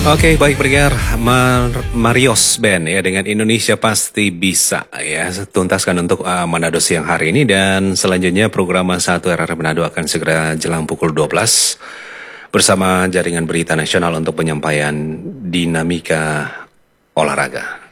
Oke, baik pendengar Marios Band ya dengan Indonesia Pasti Bisa ya. Tuntaskan untuk Manado siang hari ini dan selanjutnya program 1 RRI Manado akan segera jelang pukul 12 bersama jaringan berita nasional untuk penyampaian dinamika olahraga.